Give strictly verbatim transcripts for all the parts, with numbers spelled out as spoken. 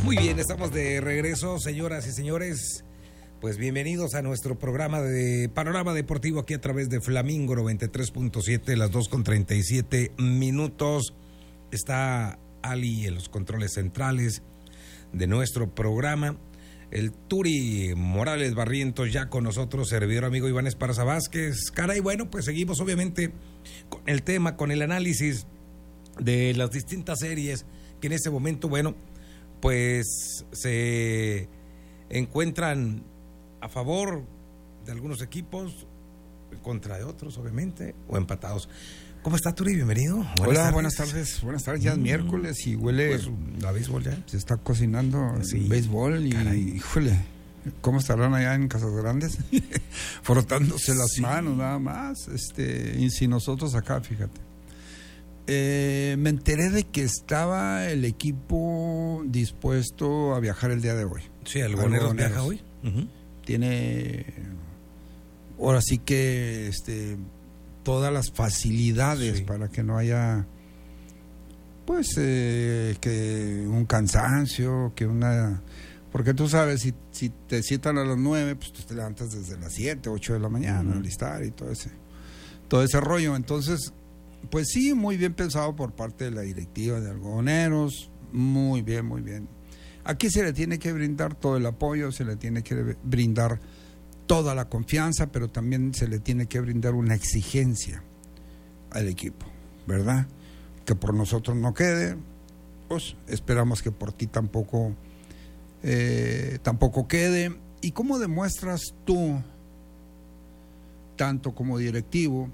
Muy bien, estamos de regreso, señoras y señores. Pues bienvenidos a nuestro programa de Panorama Deportivo aquí a través de Flamingo noventa y tres punto siete, las dos con treinta y siete minutos. Está Ali en los controles centrales de nuestro programa. El Turi Morales Barrientos ya con nosotros, servidor amigo Iván Esparza Vázquez. Caray, bueno, pues seguimos obviamente con el tema, con el análisis de las distintas series que en este momento, bueno, pues se encuentran a favor de algunos equipos, en contra de otros, obviamente, o empatados. ¿Cómo está, Turi? Bienvenido. Buenas Hola, tardes. buenas tardes. Buenas tardes, ya es mm, miércoles y huele... Pues, la béisbol ya. Se está cocinando sí, béisbol y, caray. híjole, ¿cómo estarán allá en Casas Grandes? Frotándose las sí. manos nada más. Este, y si nosotros acá, fíjate. Eh, me enteré de que estaba el equipo dispuesto a viajar el día de hoy. Sí, el Algodoneros viaja hoy. Uh-huh. Tiene, ahora sí que este, todas las facilidades sí. para que no haya, pues, eh, que un cansancio, que una... Porque tú sabes, si, si te citan a las nueve, pues tú te levantas desde las siete, ocho de la mañana, uh-huh. a alistar y todo ese, todo ese rollo. Entonces, pues sí, muy bien pensado por parte de la directiva de Algodoneros, muy bien, muy bien. Aquí se le tiene que brindar todo el apoyo, se le tiene que brindar toda la confianza, pero también se le tiene que brindar una exigencia al equipo, ¿verdad? Que por nosotros no quede, pues esperamos que por ti tampoco, eh, tampoco quede. ¿Y cómo demuestras tú, tanto como directivo,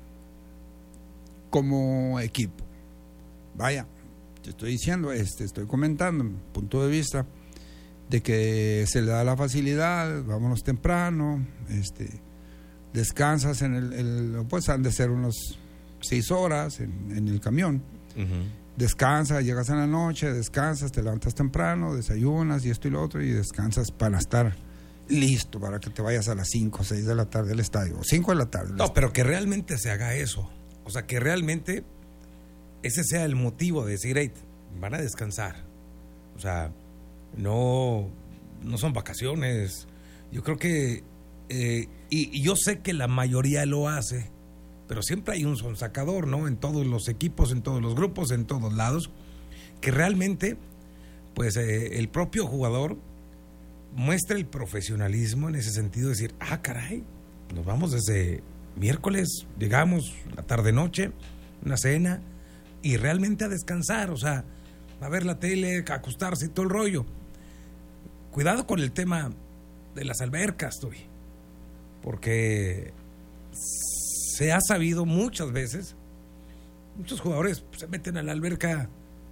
como equipo? Vaya, te estoy diciendo, este, estoy comentando mi punto de vista de que se le da la facilidad, vámonos temprano, este, descansas en el, el pues han de ser unos seis horas en, en el camión, uh-huh. descansas, llegas en la noche, descansas, te levantas temprano, desayunas y esto y lo otro, y descansas para estar listo, para que te vayas a las cinco o seis de la tarde al estadio, o cinco de la tarde. No, pero que realmente se haga eso, o sea, que realmente ese sea el motivo de decir, hey, van a descansar, o sea, no, no son vacaciones. Yo creo que, eh, y, y yo sé que la mayoría lo hace, pero siempre hay un sonsacador, ¿no? En todos los equipos, en todos los grupos, en todos lados, que realmente, pues, eh, el propio jugador muestra el profesionalismo en ese sentido, de decir, ah, caray, nos vamos desde miércoles, llegamos la tarde-noche, una cena, y realmente a descansar, o sea, a ver la tele, a acostarse y todo el rollo. Cuidado con el tema de las albercas, Turi, porque se ha sabido muchas veces, muchos jugadores se meten a la alberca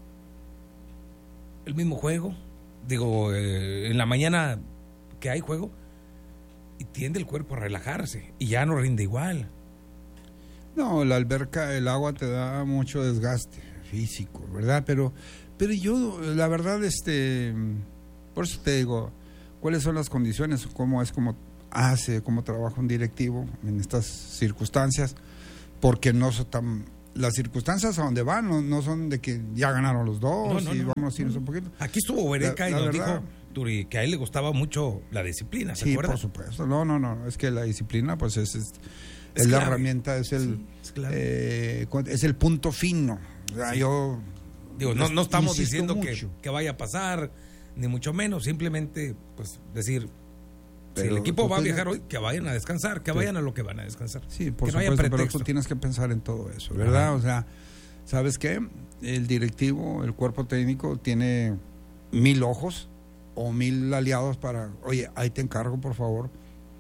el mismo juego, digo, eh, en la mañana que hay juego, y tiende el cuerpo a relajarse, y ya no rinde igual. No, la alberca, el agua te da mucho desgaste físico, ¿verdad? Pero, pero yo, la verdad, este, por eso te digo, ¿cuáles son las condiciones? ¿Cómo es, cómo hace, cómo trabaja un directivo en estas circunstancias? Porque no son tan, las circunstancias a donde van no, no son de que ya ganaron los dos no, no, y no, vamos a irnos no. un poquito. Aquí estuvo Bereca y nos verdad, dijo, Turi, que a él le gustaba mucho la disciplina, ¿se sí, acuerda? Sí, por supuesto. No, no, no, es que la disciplina, pues es... es Es, es la herramienta, es el sí, es, eh, es el punto fino. O sea, sí. yo digo, no, no estamos diciendo que, que vaya a pasar, ni mucho menos, simplemente pues decir, pero si el equipo va a viajar hoy, que vayan a descansar, que sí. vayan a lo que van a descansar. Sí, por que supuesto, no haya pero tú tienes que pensar en todo eso, ¿verdad? Ajá. O sea, ¿sabes qué? El directivo, el cuerpo técnico tiene mil ojos o mil aliados para, oye, ahí te encargo, por favor,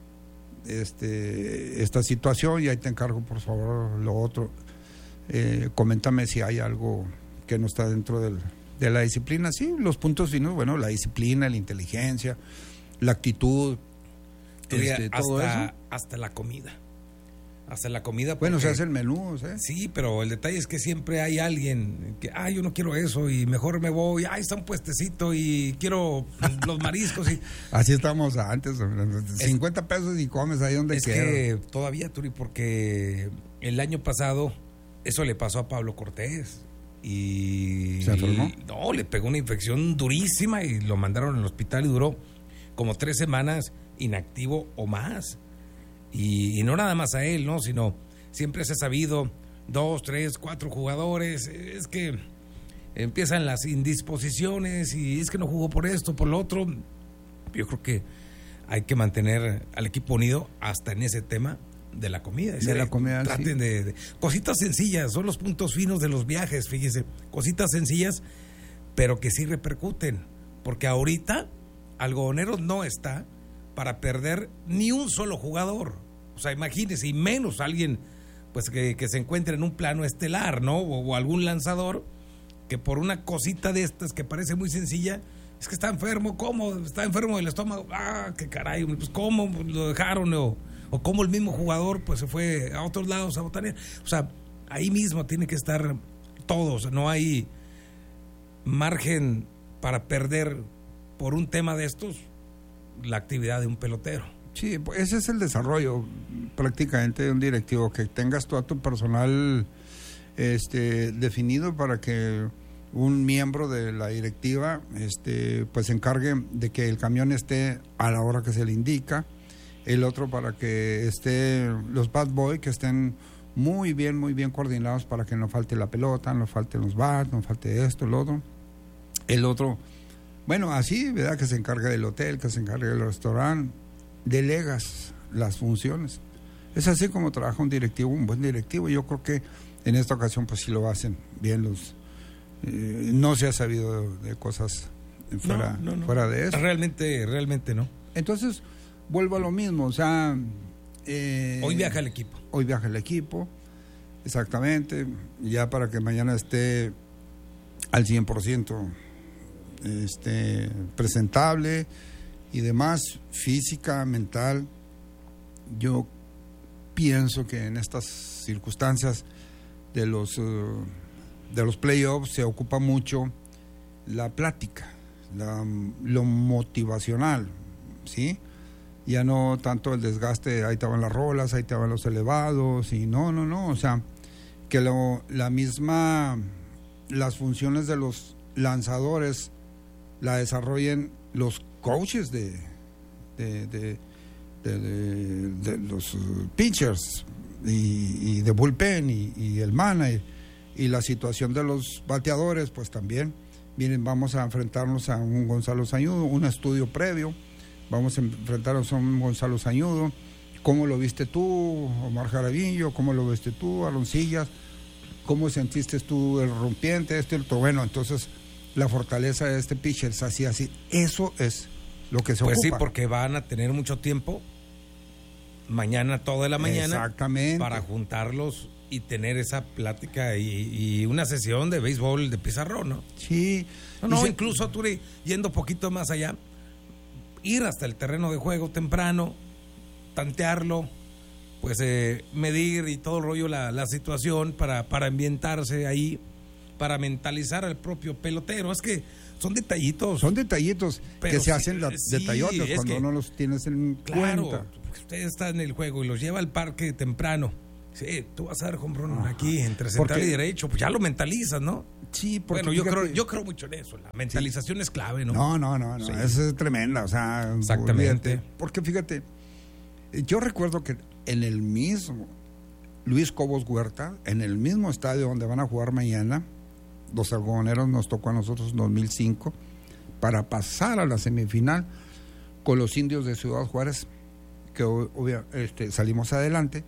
Este, esta situación, y ahí te encargo por favor lo otro, eh, coméntame si hay algo que no está dentro del, de la disciplina. Sí, los puntos finos, bueno, la disciplina, la inteligencia, la actitud, este, todo hasta, eso, hasta la comida hasta la comida porque, bueno, se hace el menú, ¿sí? Sí, pero el detalle es que siempre hay alguien que, ay, yo no quiero eso y mejor me voy, ay, está un puestecito y quiero los mariscos y así estamos antes, cincuenta pesos y comes ahí donde quieras. Es que todavía, Turi, porque el año pasado eso le pasó a Pablo Cortés y... ¿Se enfermó? No, le pegó una infección durísima y lo mandaron al hospital y duró como tres semanas inactivo o más. Y, y no nada más a él, ¿no? Sino siempre se ha sabido, dos, tres, cuatro jugadores, es que empiezan las indisposiciones y es que no jugó por esto, por lo otro. Yo creo que hay que mantener al equipo unido hasta en ese tema de la comida. De la comida, Traten sí. de, de... Cositas sencillas, son los puntos finos de los viajes, fíjese. Cositas sencillas, pero que sí repercuten. Porque ahorita Algodoneros no está para perder ni un solo jugador. O sea, imagínese, y menos alguien pues que, que se encuentre en un plano estelar, ¿no? O, o algún lanzador que por una cosita de estas que parece muy sencilla, es que está enfermo. ¿Cómo? Está enfermo del estómago. Ah, qué caray, pues ¿cómo lo dejaron? O, o cómo el mismo jugador pues se fue a otros lados a botanear. O sea, ahí mismo tiene que estar todos. No hay margen para perder por un tema de estos la actividad de un pelotero. Sí, pues ese es el desarrollo prácticamente de un directivo, que tengas todo tu personal este definido para que un miembro de la directiva este pues se encargue de que el camión esté a la hora que se le indica, el otro para que esté los bad boy que estén muy bien, muy bien coordinados para que no falte la pelota, no falten los bats, no falte esto, lo otro. El otro, bueno, así, ¿verdad? Que se encargue del hotel, que se encargue del restaurante, delegas las funciones. Es así como trabaja un directivo, un buen directivo. Yo creo que en esta ocasión pues sí lo hacen bien los... Eh, no se ha sabido de, de cosas fuera, no, no, no. fuera de eso. Realmente, realmente no. Entonces, vuelvo a lo mismo, o sea... Eh, hoy viaja el equipo. Hoy viaja el equipo, exactamente, ya para que mañana esté al cien por ciento este, presentable y demás, física, mental. Yo pienso que en estas circunstancias de los uh, de los playoffs se ocupa mucho la plática, la, lo motivacional, ¿sí? Ya no tanto el desgaste, ahí estaban las rolas, ahí estaban los elevados, y no, no, no, o sea, que lo, la misma, las funciones de los lanzadores la desarrollen los coaches de de, de, de, de, de los pitchers y, y de bullpen y, y el manager, y la situación de los bateadores, pues también, miren, vamos a enfrentarnos a un Gonzalo Sañudo, un estudio previo, vamos a enfrentarnos a un Gonzalo Sañudo, ¿cómo lo viste tú, Omar Jaramillo? ¿Cómo lo viste tú, Aloncillas? ¿Cómo sentiste tú el rompiente, este, el otro? Bueno, entonces la fortaleza de este pitcher es así, así, eso es lo que se pues ocupa. Sí, porque van a tener mucho tiempo, mañana toda la mañana, exactamente, para juntarlos y tener esa plática y, y una sesión de béisbol de pizarrón, ¿no? Sí. No, no, se... incluso tú yendo poquito más allá, ir hasta el terreno de juego temprano, tantearlo, pues eh, medir y todo el rollo la, la situación para, para ambientarse ahí, para mentalizar al propio pelotero. Es que son detallitos. Son detallitos que se sí, hacen la, sí, detallotes cuando que, no los tienes en claro, cuenta. Usted está en el juego y los lleva al parque temprano. Sí, tú vas a dar home run aquí entre central porque, y derecho, pues ya lo mentalizas, ¿no? Sí, porque bueno, yo fíjate, creo, yo creo mucho en eso. La mentalización sí. es clave, ¿no? No, no, no, no sí. Esa es tremenda, o sea, exactamente. Olvídate, porque fíjate, yo recuerdo que en el mismo Luis Cobos Huerta, en el mismo estadio donde van a jugar mañana, los algodoneros nos tocó a nosotros en dos mil cinco para pasar a la semifinal con los indios de Ciudad Juárez, que obvio, este, salimos adelante.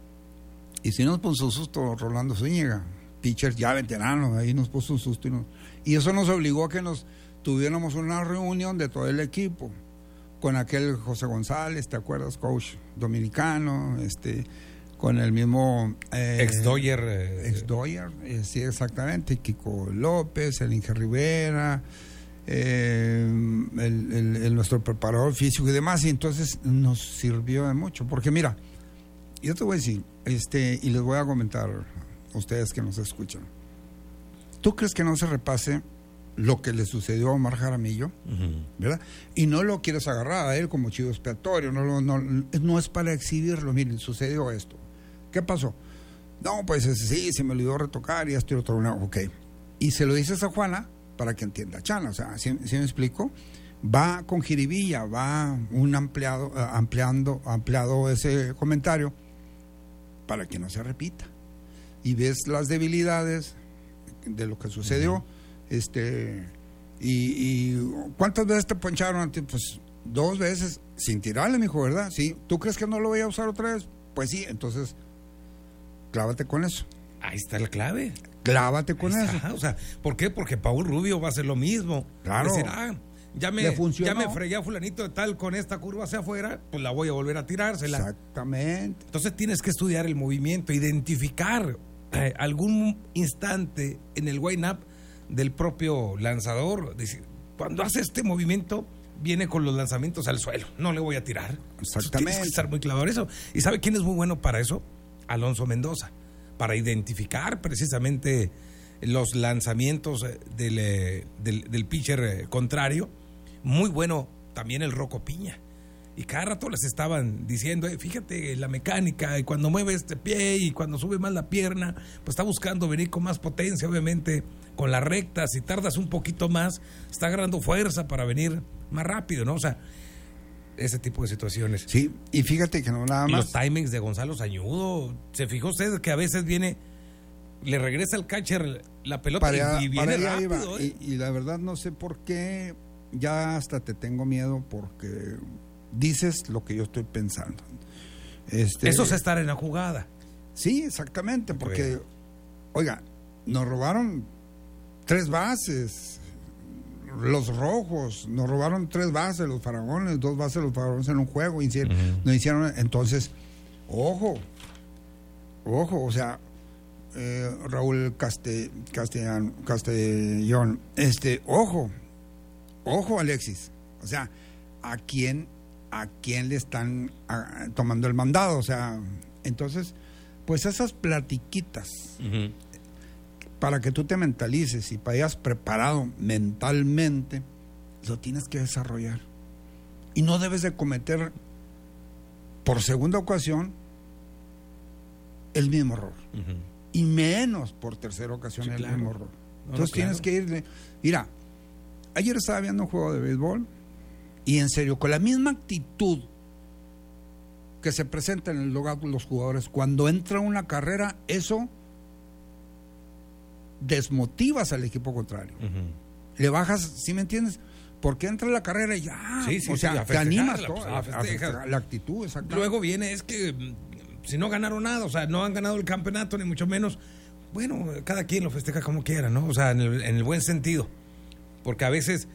Y si nos puso un susto Rolando Zúñiga, pitcher ya veterano, ahí nos puso un susto. Y, nos, y eso nos obligó a que nos tuviéramos una reunión de todo el equipo, con aquel José González, ¿te acuerdas? Coach dominicano, este, con el mismo... Eh, ex-Doyer. Eh, ex-Doyer, eh, sí, exactamente, Kiko López, el Inge Rivera, eh, el, el, el, nuestro preparador físico y demás, y entonces nos sirvió de mucho, porque mira, yo te voy a decir, este, y les voy a comentar a ustedes que nos escuchan. ¿Tú crees que no se repase lo que le sucedió a Omar Jaramillo? Uh-huh. ¿Verdad? Y no lo quieres agarrar a él como chivo expiatorio, no, no, no es para exhibirlo. Miren, sucedió esto. ¿Qué pasó? No, pues sí, se me olvidó retocar y esto y otro. No, ok. Y se lo dices a Juana para que entienda Chana, o sea, ¿sí, sí me explico? Va con jiribilla, va un ampliado, ampliando, ampliado ese comentario para que no se repita. Y ves las debilidades de lo que sucedió, uh-huh. este, y, y ¿cuántas veces te poncharon a ti? Pues dos veces, sin tirarle, mijo, ¿verdad? Sí, ¿tú crees que no lo voy a usar otra vez? Pues sí, entonces, clávate con eso. Ahí está la clave. Clávate con Ahí eso. Está. O sea, ¿por qué? Porque Paul Rubio va a hacer lo mismo. Claro. Decir, ah, ya me, ya me fregué a fulanito de tal con esta curva hacia afuera, pues la voy a volver a tirársela. Exactamente. Entonces tienes que estudiar el movimiento, identificar eh, algún instante en el wind-up del propio lanzador. Decir, cuando hace este movimiento, viene con los lanzamientos al suelo, no le voy a tirar. Exactamente. Tienes que estar muy clavado en eso. ¿Y sabe quién es muy bueno para eso? Alonso Mendoza, para identificar precisamente los lanzamientos del, del, del pitcher contrario. Muy bueno también el Rocco Piña. Y cada rato les estaban diciendo, eh, fíjate la mecánica, y cuando mueve este pie y cuando sube más la pierna, pues está buscando venir con más potencia, obviamente, con la recta. Si tardas un poquito más, está agarrando fuerza para venir más rápido, ¿no? O sea, ese tipo de situaciones. Sí, y fíjate que no nada y más. Los timings de Gonzalo Sañudo, ¿se fijó usted que a veces viene, le regresa al catcher la pelota para, y, y viene para rápido? ¿eh? Y, y la verdad no sé por qué, ya hasta te tengo miedo porque dices lo que yo estoy pensando. Este, Eso es estar en la jugada. Sí, exactamente, porque, okay. oiga, nos robaron tres bases, los rojos, nos robaron tres bases, los faraones, dos bases los faraones en un juego, hicieron, uh-huh. nos hicieron, entonces, ojo, ojo, o sea, eh, Raúl Caste, Castellan, Castellón, este, ojo, ojo Alexis, o sea, ¿a quién, a quién le están a, tomando el mandado? O sea, entonces, pues esas platiquitas, uh-huh. para que tú te mentalices y vayas preparado mentalmente, lo tienes que desarrollar. Y no debes de cometer por segunda ocasión el mismo error. Uh-huh. Y menos por tercera ocasión sí, el claro. mismo error. Entonces no, tienes claro. que ir de... Mira, ayer estaba viendo un juego de béisbol y en serio, con la misma actitud que se presenta en el logout los jugadores, cuando entra una carrera, eso desmotivas al equipo contrario. Uh-huh. Le bajas, ¿sí me entiendes? Porque entra la carrera y ya, sí, sí, o sea, sí, te animas pues, todo, a, a festejar, la actitud, exactamente. Luego viene, es que si no ganaron nada, o sea, no han ganado el campeonato, ni mucho menos, bueno, cada quien lo festeja como quiera, ¿no? O sea, en el, en el buen sentido. Porque a veces,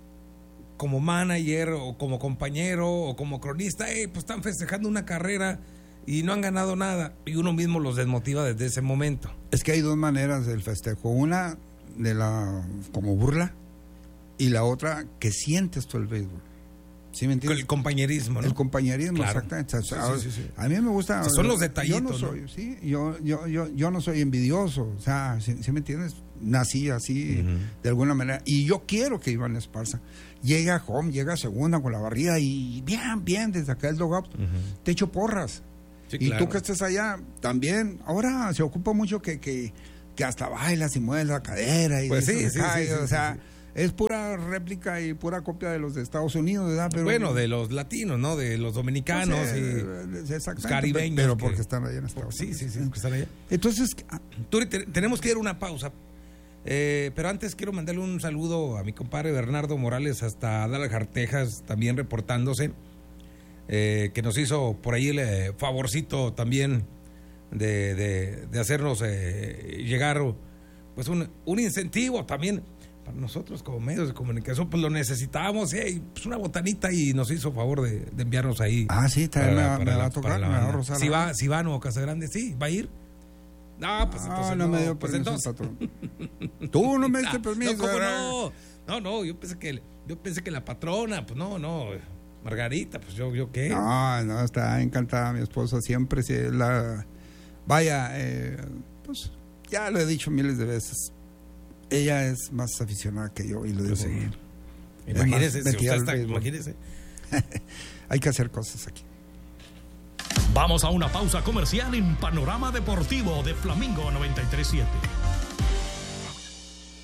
como manager, o como compañero, o como cronista, eh, pues están festejando una carrera y no han ganado nada, y uno mismo los desmotiva desde ese momento. Es que hay dos maneras del festejo, una de la como burla y la otra que sientes tú el béisbol. ¿Sí me entiendes? El compañerismo, ¿no? El compañerismo, claro. exactamente. Sí, sí, sí, sí. A mí me gusta. O sea, son los detallitos. Yo no soy, ¿no? sí, yo, yo, yo, yo no soy envidioso, o sea, ¿sí, ¿sí me entiendes? Nací así, uh-huh. de alguna manera, y yo quiero que Iván Esparza llegue a home, llegue a segunda con la barrida y bien, bien, desde acá el dugout, uh-huh. te echo porras. Sí, y claro. tú que estés allá, también, ahora se ocupa mucho que, que, que hasta bailas y mueves la cadera y pues sí, sí, cae, sí, o sí, sea, sí. es pura réplica y pura copia de los de Estados Unidos, ¿verdad? Pero, bueno, de los latinos, ¿no? De los dominicanos no sé, y los caribeños. Pero que, porque están allá en Estados sí, Unidos. Sí, sí, sí, porque están allá. Entonces, Turi, te, tenemos que ir a una pausa. Eh, pero antes quiero mandarle un saludo a mi compadre Bernardo Morales hasta Dallas, Texas, también reportándose, eh, que nos hizo por ahí el eh, favorcito también de, de, de hacernos eh, llegar pues un, un incentivo también para nosotros como medios de comunicación, pues lo necesitábamos, eh, pues una botanita, y nos hizo favor de, de enviarnos ahí. Ah, sí, también para, me, para me la, va a tocar, me va a rozar. Si va, si va Nuevo Casagrande, sí, va a ir. No, pues entonces no, no me dio pues permiso entonces. el patrón. Tú no me diste permiso. No, ¿cómo no? No, no, yo pensé que yo pensé que la patrona, pues no, no, Margarita, pues yo, yo qué. No, no, está encantada mi esposa, siempre si la vaya, eh, pues ya lo he dicho miles de veces. Ella es más aficionada que yo y lo digo. Pues sí. Imagínese, si usted está, imagínese. Hay que hacer cosas aquí. Vamos a una pausa comercial en Panorama Deportivo de Flamingo noventa y tres punto siete.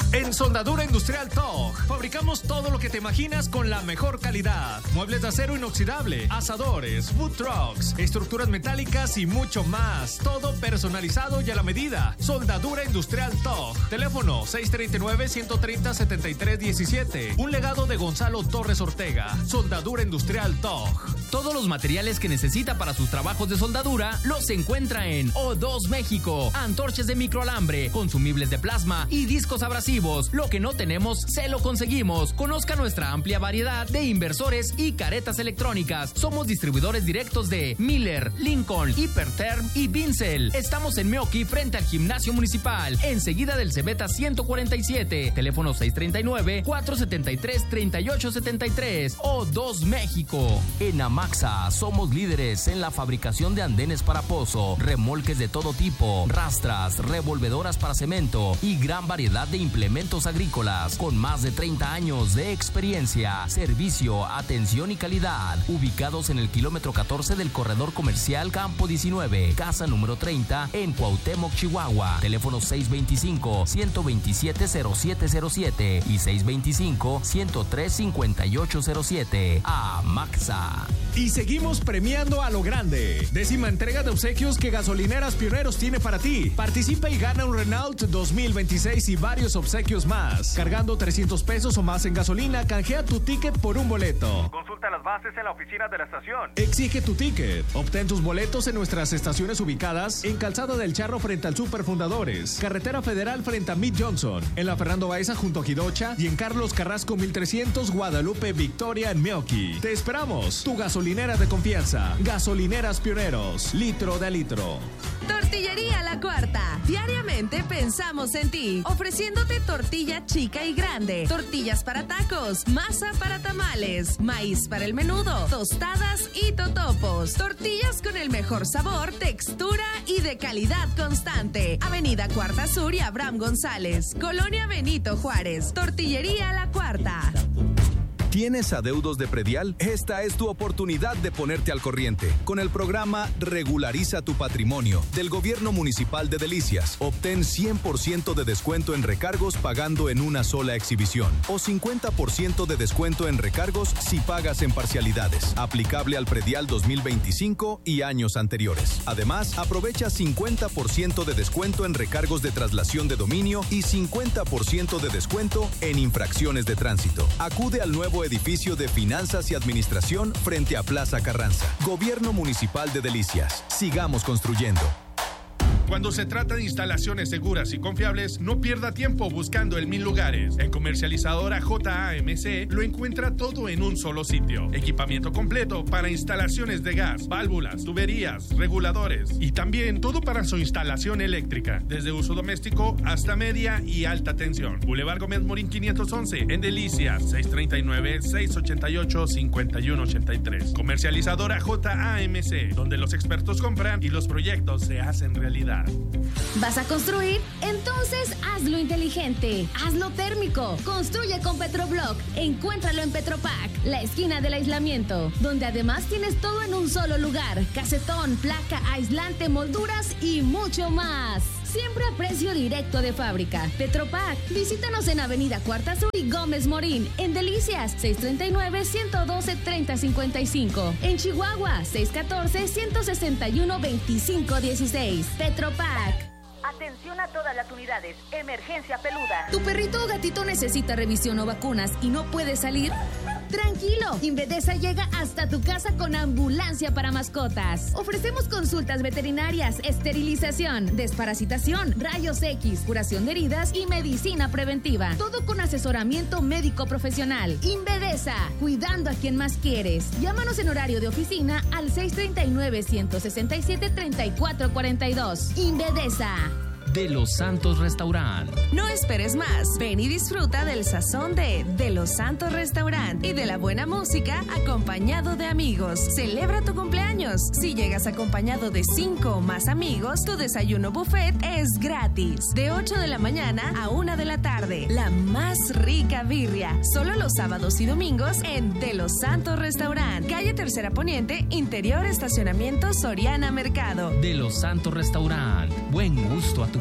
En Soldadura Industrial T O G fabricamos todo lo que te imaginas con la mejor calidad. Muebles de acero inoxidable, asadores, food trucks, estructuras metálicas y mucho más. Todo personalizado y a la medida. Soldadura Industrial T O G. Teléfono seis treinta y nueve, ciento treinta, setenta y tres diecisiete. Un legado de Gonzalo Torres Ortega. Soldadura Industrial T O G. Todos los materiales que necesita para sus trabajos de soldadura los encuentra en O dos México. Antorchas de microalambre, consumibles de plasma y discos abrasivos. Lo que no tenemos, se lo conseguimos. Conozca nuestra amplia variedad de inversores y caretas electrónicas. Somos distribuidores directos de Miller, Lincoln, Hiperterm y Vincel. Estamos en Meoqui, frente al Gimnasio Municipal, enseguida del Cebeta ciento cuarenta y siete. Teléfono seis treinta y nueve, cuatrocientos setenta y tres, treinta y ocho setenta y tres. O dos México. En Amaxa somos líderes en la fabricación de andenes para pozo, remolques de todo tipo, rastras, revolvedoras para cemento y gran variedad de implementos agrícolas con más de treinta años de experiencia, servicio, atención y calidad. Ubicados en el kilómetro catorce del corredor comercial Campo diecinueve, casa número treinta en Cuauhtémoc, Chihuahua. Teléfono seis veinticinco, ciento veintisiete, cero siete cero siete y seis veinticinco, ciento tres, cincuenta y ocho cero siete. Amaxa. Y seguimos premiando a lo grande. Décima entrega de obsequios que Gasolineras Pioneros tiene para ti. Participa y gana un Renault dos mil veintiséis y varios obsequios más. Cargando trescientos pesos o más en gasolina, canjea tu ticket por un boleto. Consulta las bases en la oficina de la estación. Exige tu ticket. Obtén tus boletos en nuestras estaciones ubicadas en Calzada del Charro frente al Super Fundadores, Carretera Federal frente a Mid Johnson, en la Fernando Baeza junto a Jidocha y en Carlos Carrasco mil trescientos, Guadalupe, Victoria en Meoqui. Te esperamos. Tu gasolinera de confianza. Gasolineras Pioneros. Litro de litro. Tortillería La Cuarta. Diariamente pensamos en ti, ofreciéndote tortilla chica y grande, tortillas para tacos, masa para tamales, maíz para el menudo, tostadas y totopos. Tortillas con el mejor sabor, textura y de calidad constante. Avenida Cuarta Sur y Abraham González, Colonia Benito Juárez. Tortillería La Cuarta. ¿Tienes adeudos de predial? Esta es tu oportunidad de ponerte al corriente. Con el programa Regulariza tu Patrimonio del Gobierno Municipal de Delicias, obtén cien por ciento de descuento en recargos pagando en una sola exhibición o cincuenta por ciento de descuento en recargos si pagas en parcialidades. Aplicable al predial dos mil veinticinco y años anteriores. Además, aprovecha cincuenta por ciento de descuento en recargos de traslación de dominio y cincuenta por ciento de descuento en infracciones de tránsito. Acude al nuevo edificio de Finanzas y Administración frente a Plaza Carranza. Gobierno Municipal de Delicias. Sigamos construyendo. Cuando se trata de instalaciones seguras y confiables, no pierda tiempo buscando en mil lugares. En Comercializadora J A M C lo encuentra todo en un solo sitio. Equipamiento completo para instalaciones de gas, válvulas, tuberías, reguladores y también todo para su instalación eléctrica, desde uso doméstico hasta media y alta tensión. Boulevard Gómez Morín quinientos once, en Delicias, seis treinta y nueve, seis ochenta y ocho, cincuenta y uno ochenta y tres. Comercializadora J A M C, donde los expertos compran y los proyectos se hacen realidad. ¿Vas a construir? Entonces hazlo inteligente, hazlo térmico. Construye con Petroblock. Encuéntralo en Petropac, la esquina del aislamiento, donde además tienes todo en un solo lugar: casetón, placa, aislante, molduras y mucho más. Siempre a precio directo de fábrica. Petropac. Visítanos en Avenida Cuarta Sur y Gómez Morín. En Delicias, seis treinta y nueve, ciento doce, treinta cincuenta y cinco. En Chihuahua, seis catorce, ciento sesenta y uno, veinticinco dieciséis. Petropac. Atención a todas las unidades. Emergencia peluda. ¿Tu perrito o gatito necesita revisión o vacunas y no puede salir? Tranquilo, Invedesa llega hasta tu casa con ambulancia para mascotas. Ofrecemos consultas veterinarias, esterilización, desparasitación, rayos X, curación de heridas y medicina preventiva. Todo con asesoramiento médico profesional. Invedesa, cuidando a quien más quieres. Llámanos en horario de oficina al seis treinta y nueve, ciento sesenta y siete, treinta y cuatro cuarenta y dos. Invedesa. De Los Santos Restaurant. No esperes más. Ven y disfruta del sazón de De Los Santos Restaurant y de la buena música acompañado de amigos. Celebra tu cumpleaños. Si llegas acompañado de cinco o más amigos, tu desayuno buffet es gratis. De ocho de la mañana a una de la tarde. La más rica birria. Solo los sábados y domingos en De Los Santos Restaurant. Calle Tercera Poniente, interior estacionamiento Soriana Mercado. De Los Santos Restaurant. Buen gusto a tu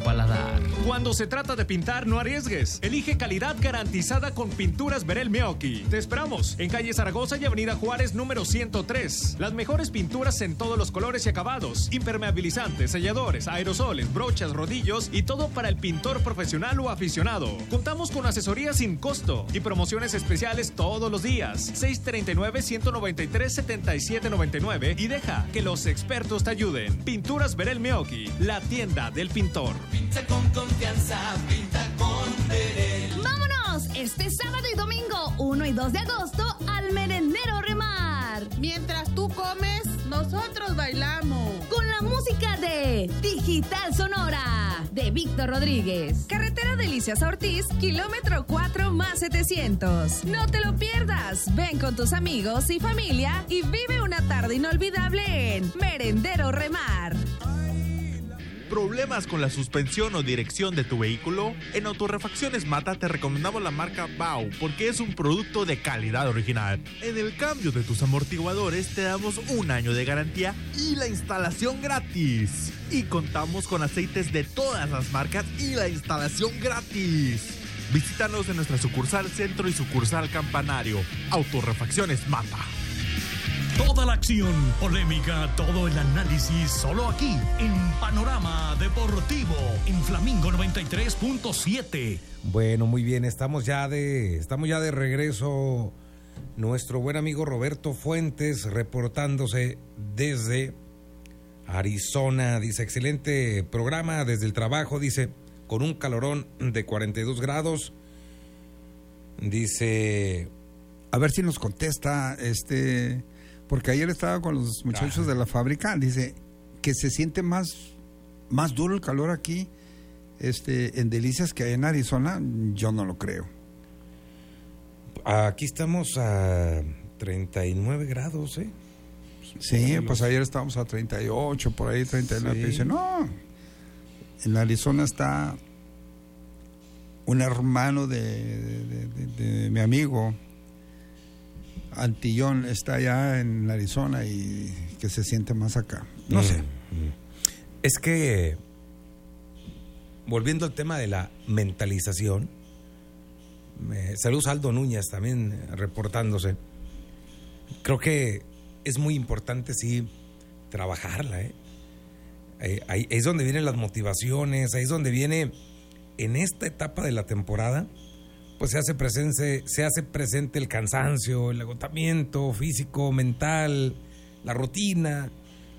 paladar. Cuando se trata de pintar, no arriesgues. Elige calidad garantizada con Pinturas Verel Meoqui. Te esperamos en calle Zaragoza y avenida Juárez número ciento tres. Las mejores pinturas en todos los colores y acabados. Impermeabilizantes, selladores, aerosoles, brochas, rodillos y todo para el pintor profesional o aficionado. Contamos con asesoría sin costo y promociones especiales todos los días. seis treinta y nueve, ciento noventa y tres, setenta y siete noventa y nueve y deja que los expertos te ayuden. Pinturas Verel Meoqui, la tienda del pintor. Pinta con confianza, pinta con Verel. ¡Vámonos! Este sábado y domingo, uno y dos de agosto, al Merendero Remar. Mientras tú comes, nosotros bailamos. Con la música de Digital Sonora, de Víctor Rodríguez. Carretera Delicias Ortiz, kilómetro cuatro más setecientos. No te lo pierdas. Ven con tus amigos y familia y vive una tarde inolvidable en Merendero Remar. ¿Problemas con la suspensión o dirección de tu vehículo? En Autorrefacciones Mata te recomendamos la marca Bau porque es un producto de calidad original. En el cambio de tus amortiguadores te damos un año de garantía y la instalación gratis. Y contamos con aceites de todas las marcas y la instalación gratis. Visítanos en nuestra sucursal Centro y sucursal Campanario. Autorrefacciones Mata. Toda la acción, polémica, todo el análisis, solo aquí, en Panorama Deportivo, en Flamingo noventa y tres punto siete. Bueno, muy bien, estamos ya de, estamos ya de regreso. Nuestro buen amigo Roberto Fuentes reportándose desde Arizona. Dice, excelente programa desde el trabajo, dice, con un calorón de cuarenta y dos grados. Dice... A ver si nos contesta, este... porque ayer estaba con los muchachos Ajá. de la fábrica, dice que se siente más, más duro el calor aquí este, en Delicias que en Arizona. Yo no lo creo. Aquí estamos a treinta y nueve grados, ¿eh? Sí, pues ayer estábamos a treinta y ocho, por ahí treinta y nueve. Sí. Dice, no, en Arizona está un hermano de, de, de, de, de mi amigo, Antillón, está allá en Arizona y que se siente más acá. No mm, sé. Es que, volviendo al tema de la mentalización, eh, saludos a Aldo Núñez también reportándose. Creo que es muy importante, sí, trabajarla, ¿eh? Ahí, ahí es donde vienen las motivaciones, ahí es donde viene, en esta etapa de la temporada, pues se hace presente, se hace presente el cansancio, el agotamiento físico, mental, la rutina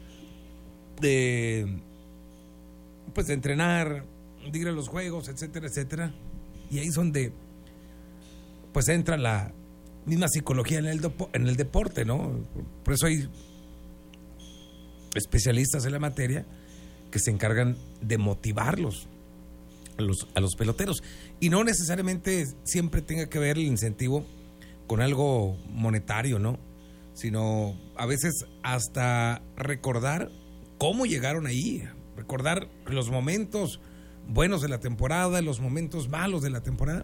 de, pues de entrenar, de ir a los juegos, etcétera, etcétera. Y ahí es donde pues entra la misma psicología en el, dopo, en el deporte, ¿no? Por eso hay especialistas en la materia que se encargan de motivarlos a los, a los peloteros. Y no necesariamente siempre tenga que ver el incentivo con algo monetario, ¿no? Sino a veces hasta recordar cómo llegaron ahí, recordar los momentos buenos de la temporada, los momentos malos de la temporada.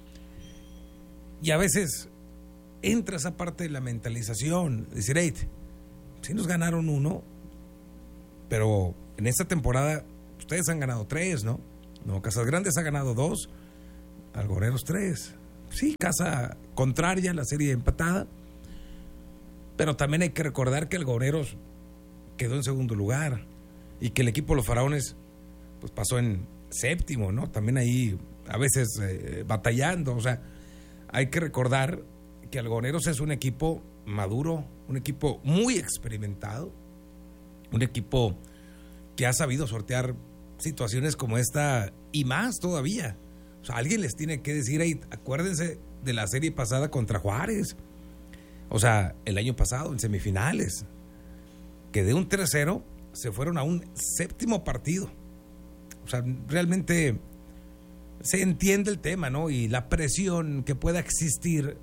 Y a veces entra esa parte de la mentalización, decir, hey, sí nos ganaron uno, pero en esta temporada ustedes han ganado tres, ¿no? No, Casas Grandes ha ganado dos, Algoreros tres. Sí, casa contraria, la serie empatada. Pero también hay que recordar que Algoreros quedó en segundo lugar y que el equipo de los Faraones pues pasó en séptimo, ¿no? También ahí a veces eh, batallando. O sea, hay que recordar que Algoreros es un equipo maduro, un equipo muy experimentado, un equipo que ha sabido sortear situaciones como esta y más todavía. O sea, alguien les tiene que decir, hey, acuérdense de la serie pasada contra Juárez. O sea, el año pasado en semifinales, que de un tres cero se fueron a un séptimo partido. O sea, realmente se entiende el tema, ¿no? Y la presión que pueda existir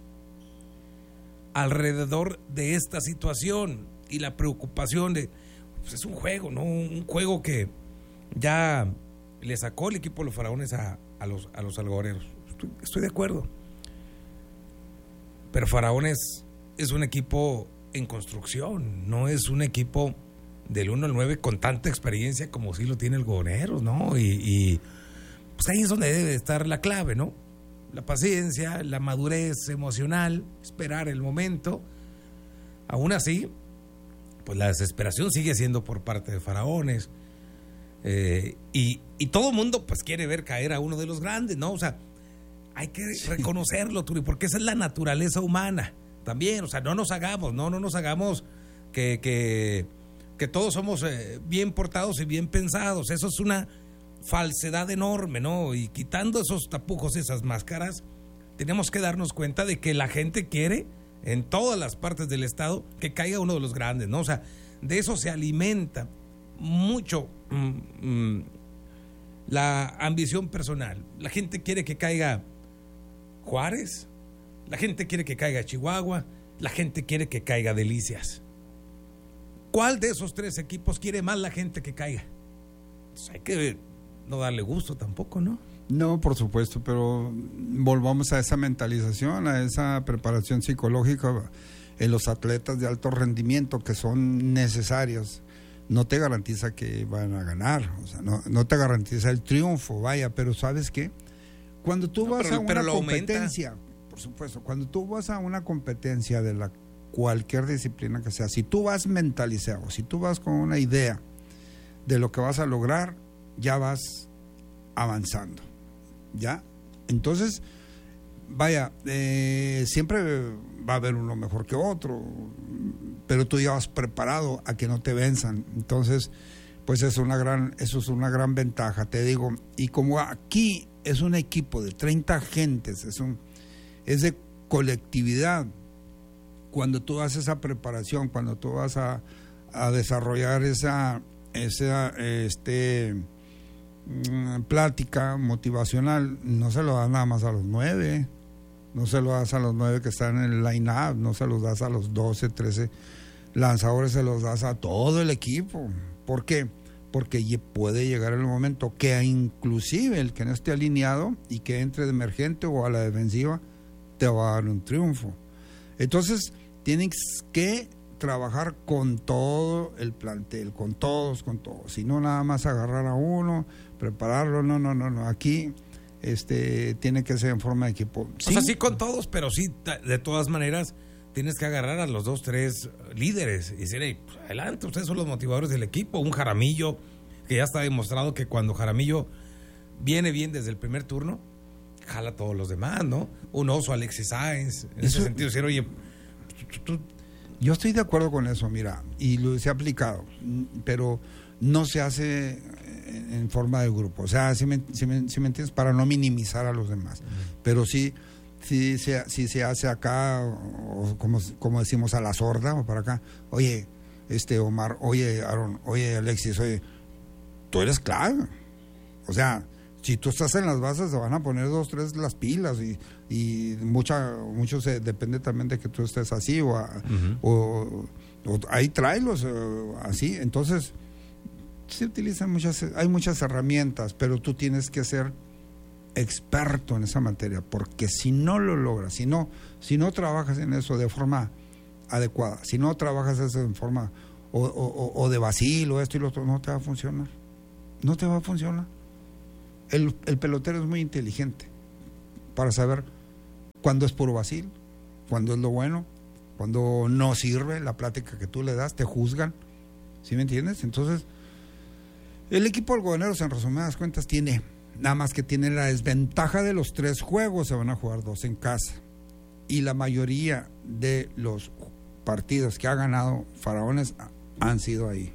alrededor de esta situación y la preocupación de, pues es un juego, ¿no? Un juego que ya le sacó el equipo de los Faraones a, a los a los Algoreros. Estoy, estoy de acuerdo. Pero Faraones es un equipo en construcción, no es un equipo del uno al nueve con tanta experiencia como sí lo tiene el Goberneros, ¿no? Y, y pues ahí es donde debe estar la clave, ¿no? La paciencia, la madurez emocional, esperar el momento. Aún así, pues la desesperación sigue siendo por parte de Faraones. Eh, y, y todo el mundo pues quiere ver caer a uno de los grandes, ¿no? O sea, hay que sí. reconocerlo, Turi, porque esa es la naturaleza humana también. O sea, no nos hagamos, no, no nos hagamos que, que, que todos somos eh, bien portados y bien pensados. Eso es una falsedad enorme, ¿no? Y quitando esos tapujos, esas máscaras, tenemos que darnos cuenta de que la gente quiere en todas las partes del estado que caiga uno de los grandes, ¿no? O sea, de eso se alimenta mucho mm, mm, la ambición personal. La gente quiere que caiga Juárez, la gente quiere que caiga Chihuahua, la gente quiere que caiga Delicias. ¿Cuál de esos tres equipos quiere más la gente que caiga? Pues hay que no darle gusto tampoco, ¿no? No, por supuesto, pero volvamos a esa mentalización, a esa preparación psicológica en los atletas de alto rendimiento que son necesarios. No te garantiza que van a ganar, o sea, no, no te garantiza el triunfo, vaya, pero ¿sabes qué? Cuando tú no, vas pero, a una pero competencia, aumenta. Por supuesto, cuando tú vas a una competencia de la cualquier disciplina que sea, si tú vas mentalizado, si tú vas con una idea de lo que vas a lograr, ya vas avanzando, ¿ya? Entonces, vaya, eh, siempre va a haber uno mejor que otro, pero tú ya vas preparado a que no te venzan. Entonces, pues es una gran, eso es una gran ventaja, te digo. Y como aquí es un equipo de treinta gentes, es un, es de colectividad. Cuando tú haces esa preparación, cuando tú vas a, a desarrollar esa, esa, este plática motivacional, no se lo das nada más a los nueve, no se lo das a los nueve que están en el line-up, no se los das a los doce, trece lanzadores, se los das a todo el equipo. ¿Por qué? Porque puede llegar el momento que inclusive el que no esté alineado y que entre de emergente o a la defensiva te va a dar un triunfo. Entonces tienes que trabajar con todo el plantel, con todos, con todos, si no nada más agarrar a uno, prepararlo, no, no, no, no, aquí este tiene que ser en forma de equipo. ¿Sí? O sea, sí con todos, pero sí, de todas maneras, tienes que agarrar a los dos, tres líderes y decir, hey, pues, adelante, ustedes son los motivadores del equipo. Un Jaramillo, que ya está demostrado que cuando Jaramillo viene bien desde el primer turno, jala a todos los demás, ¿no? Un Oso, Alexis Sáenz, en eso, ese sentido, decir, oye, tú, tú, yo estoy de acuerdo con eso, mira, y lo se ha aplicado, pero no se hace en forma de grupo. O sea, si me, si me, si me entiendes, para no minimizar a los demás. Uh-huh. Pero sí, sí, se, sí se hace acá, o como, como decimos, a la sorda, o para acá. Oye, este Omar, oye Aaron, oye Alexis, oye, tú eres clave. O sea, si tú estás en las bases, se van a poner dos, tres las pilas y, y mucha, mucho se depende también de que tú estés así o, a, uh-huh. o, o ahí tráelos uh, así. Entonces, se utilizan muchas, hay muchas herramientas, pero tú tienes que ser experto en esa materia, porque si no lo logras, si no, si no trabajas en eso de forma adecuada, si no trabajas eso en forma o, o, o de vacilo, esto y lo otro, no te va a funcionar. No te va a funcionar. El, el pelotero es muy inteligente para saber cuándo es puro vacil, cuándo es lo bueno, cuándo no sirve la plática que tú le das, te juzgan, ¿sí me entiendes? Entonces, el equipo del Goberneros, en resumidas cuentas, tiene, nada más que tiene la desventaja de los tres juegos, se van a jugar dos en casa, y la mayoría de los partidos que ha ganado Faraones han sido ahí,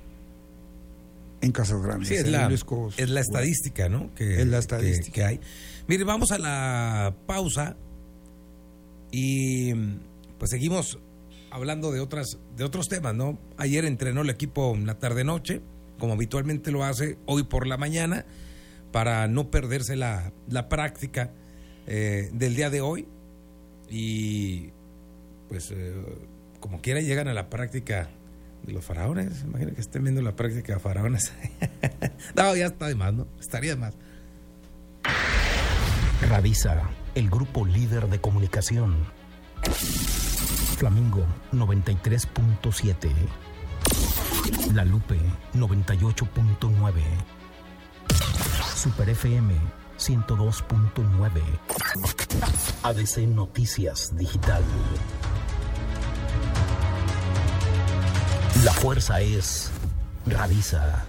en Casas Grandes. Sí, es, la, es la estadística, ¿no? Que, es la estadística que, que hay. Mire, vamos a la pausa y pues seguimos hablando de otras de otros temas, ¿no? Ayer entrenó el equipo en la tarde-noche, como habitualmente lo hace hoy por la mañana, para no perderse la, la práctica eh, del día de hoy. Y pues eh, como quiera llegan a la práctica de los Faraones. Imagina que estén viendo la práctica de Faraones. No, ya está de más, ¿no? Estaría de más. Radisa, el grupo líder de comunicación. Flamingo noventa y tres punto siete. La Lupe noventa y ocho punto nueve. Super F M ciento dos punto nueve. A D C Noticias Digital. La fuerza es Radisa.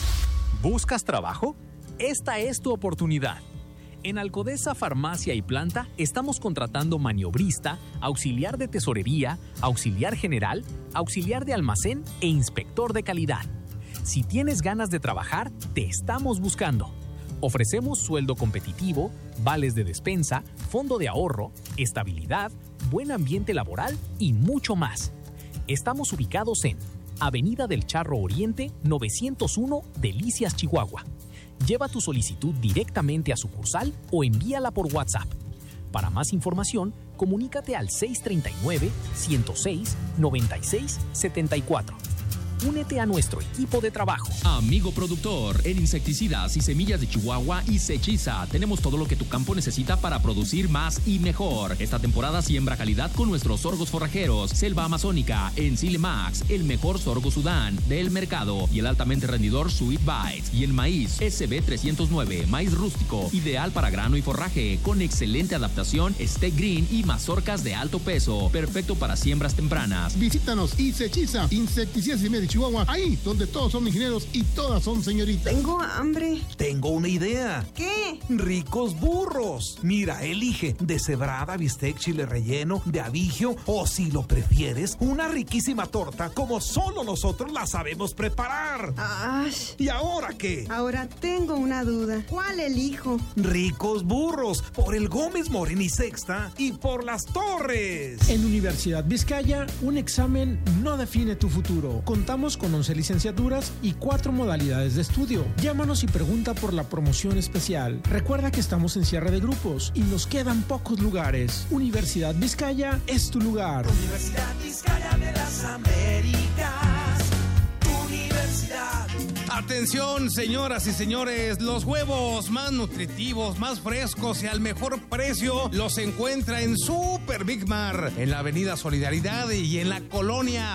¿Buscas trabajo? Esta es tu oportunidad. En Alcodesa Farmacia y Planta estamos contratando maniobrista, auxiliar de tesorería, auxiliar general, auxiliar de almacén e inspector de calidad. Si tienes ganas de trabajar, te estamos buscando. Ofrecemos sueldo competitivo, vales de despensa, fondo de ahorro, estabilidad, buen ambiente laboral y mucho más. Estamos ubicados en Avenida del Charro Oriente, novecientos uno, Delicias, Chihuahua. Lleva tu solicitud directamente a sucursal o envíala por WhatsApp. Para más información, comunícate al seis tres nueve, uno cero seis, nueve seis siete cuatro. Únete a nuestro equipo de trabajo. Amigo productor, en insecticidas y semillas de Chihuahua y Sechiza tenemos todo lo que tu campo necesita para producir más y mejor. Esta temporada siembra calidad con nuestros sorgos forrajeros, Selva Amazónica, Encile Max, el mejor sorgo Sudán del mercado y el altamente rendidor Sweet Bites. Y en maíz, S B trescientos nueve, maíz rústico, ideal para grano y forraje, con excelente adaptación, Steak Green y mazorcas de alto peso, perfecto para siembras tempranas. Visítanos y Sechiza, insecticidas y medio Chihuahua, ahí donde todos son ingenieros y todas son señoritas. Tengo hambre. Tengo una idea. ¿Qué? Ricos burros. Mira, elige deshebrada, bistec, chile relleno, de abigio o, si lo prefieres, una riquísima torta como solo nosotros la sabemos preparar. Ash. ¿Y ahora qué? Ahora tengo una duda. ¿Cuál elijo? Ricos burros, por el Gómez Morín y Sexta y por Las Torres. En Universidad Vizcaya, un examen no define tu futuro. Contamos con once licenciaturas y cuatro modalidades de estudio. Llámanos y pregunta por la promoción especial. Recuerda que estamos en cierre de grupos y nos quedan pocos lugares. Universidad Vizcaya es tu lugar. Universidad Vizcaya de las Américas. Universidad. Atención, señoras y señores, los huevos más nutritivos, más frescos y al mejor precio los encuentra en Super Big Mar, en la Avenida Solidaridad y en la colonia